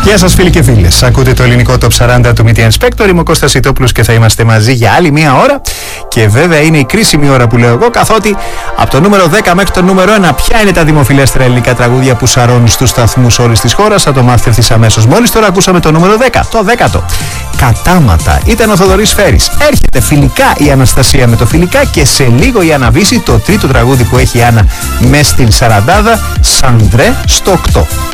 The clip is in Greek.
Γεια σας φίλοι και φίλες. Ακούτε το ελληνικό Top 40 του Media Inspector. Είμαι ο Κώστας Ιτόπουλος και θα είμαστε μαζί για άλλη μία ώρα. Και βέβαια είναι η κρίσιμη ώρα που λέω εγώ, καθότι από το νούμερο 10 μέχρι το νούμερο 1, ποια είναι τα δημοφιλέστερα ελληνικά τραγούδια που σαρώνουν στους σταθμούς όλης της χώρας. Θα το μάθετε ευθύς αμέσως. Μόλις τώρα ακούσαμε το νούμερο 10, το 10ο. Κατάματα. Ήταν ο Θοδωρής Φέρης. Έρχεται φιλικά η Αναστασία με το φιλικά και σε λίγο η Άννα Βύση, το τρίτο τραγούδι που έχει η Άννα μες στην Σαραντάδα, Σαντρέ στο 8.